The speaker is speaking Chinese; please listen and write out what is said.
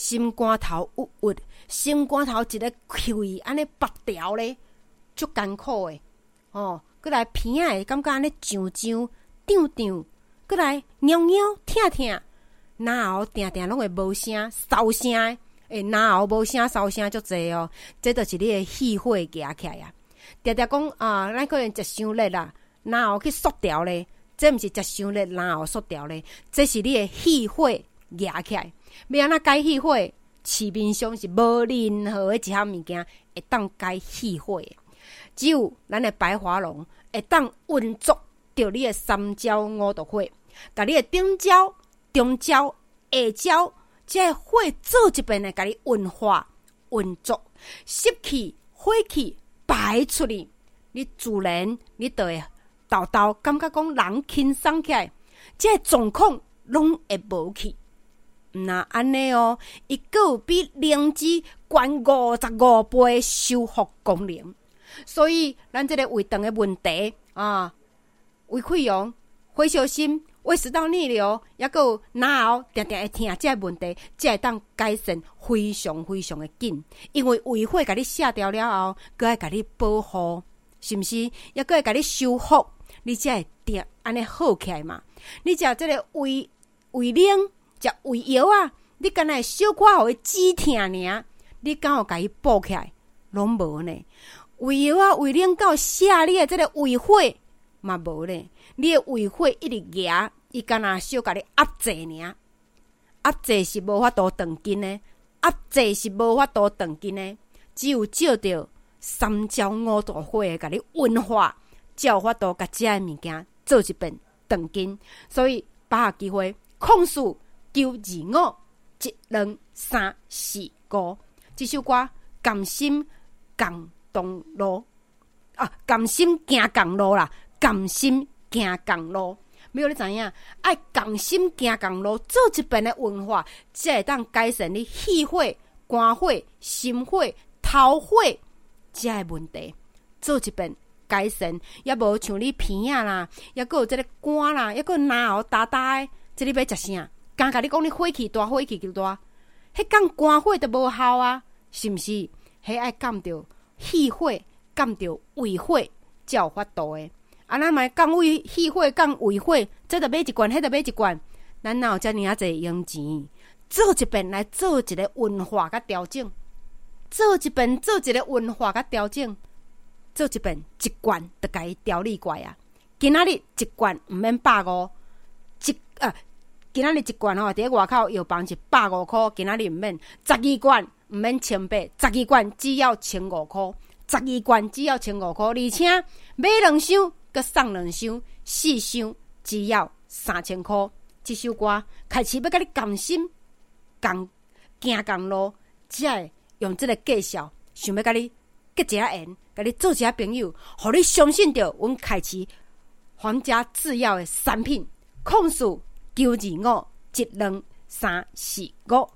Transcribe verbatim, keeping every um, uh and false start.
心肝头郁郁，心肝头一个气安尼拔掉咧，足艰苦诶。哦，过来鼻仔会感觉安尼痒痒、胀胀，过来痒痒、疼疼，然后定定拢会无声、烧声诶。诶，然后无声、烧声足济哦，这就是你诶气血压起来啊。定定讲啊，咱可能食伤热啦，然后去缩掉咧，这毋是食伤热，然后缩掉咧，这是你诶气血压起来。要安怎解气血？市面上是无任何诶一项物件会当解气血的，只有咱诶白华龙会当运作着你诶三焦五毒血，甲你诶顶焦、中焦、下焦，这个血做一遍来甲你运化、运作，湿气、火气排出去，你自然你就会豆豆感觉讲人轻松起来，这个状况拢会无去。那安尼哦，伊个有比灵芝悬五十五倍修复功能，所以咱这个胃肠的问题啊，胃溃疡、火烧心、胃食道逆流，也个有然后定定会疼，这个问题才会当改善非常非常的紧，因为胃火甲你卸掉了后，佮会甲你保护，是毋是？也佮会甲你修复，你才会定安尼好起来嘛。你食这个胃胃冷。食胃药啊，你敢若小可互伊止疼尔，你敢有甲伊补起来？拢无呢。胃药啊，胃冷到下你的这个胃火嘛无呢。你的胃火一直压，伊敢若小甲你压制尔，压制是无法度长筋的，压制是无法度长筋的。只有照着三焦五毒血甲你运化，才有法度甲这个物件做一遍长筋。所以把握机会，控诉。九二五一两三四五，这首歌甘心共同路啊，甘心行共路啦，甘心行共路。没有你知影，爱甘心行共路，做一遍的文化，才会当改善你气血、肝血、心血、头血这个问题。做一遍改善，也无像你鼻仔啦，也个有这个肝啦，也个然后大大的，这你要食啥？刚甲你讲你火气大，火气就大，迄讲肝火都无效啊，是毋是？迄爱降着气火，降着胃火，才有法度诶。啊，咱嘛降胃气火，降胃火，这着买一罐，迄着买一罐，咱哪有遮尔啊侪用钱？做一遍来做一个文化甲调整，做一遍做一个文化甲调整，做一遍一罐着甲伊调理过啊。今仔日一罐毋免百五，一啊。今仔日一罐吼，伫外口药房是百五箍，今仔日毋免十二罐，毋免千八，十二罐只要千五箍，十二罐只要千五箍，而且买两箱，佮送两箱，四箱只要三千箍。这首歌开始要甲你甘心，共行共路，只会用这个介绍，想要甲你结一下缘，甲你做一下朋友，互你相信着阮开启皇家制药的产品，控诉。九二五一两三四五。